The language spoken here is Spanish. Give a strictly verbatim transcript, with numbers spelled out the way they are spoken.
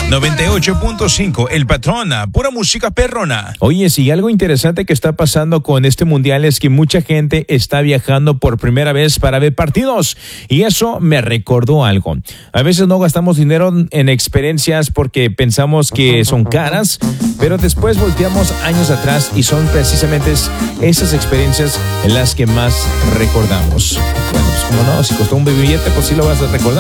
noventa y ocho punto cinco, El Patrón, pura música perrona. Oye, sí, algo interesante que está pasando con este mundial es que mucha gente está viajando por primera vez para ver partidos. Y eso me recordó algo. A veces no gastamos dinero en experiencias porque pensamos que son caras, pero después volteamos años atrás y son precisamente esas experiencias en las que más recordamos. Bueno, pues como no, si costó un billete, pues sí lo vas a recordar.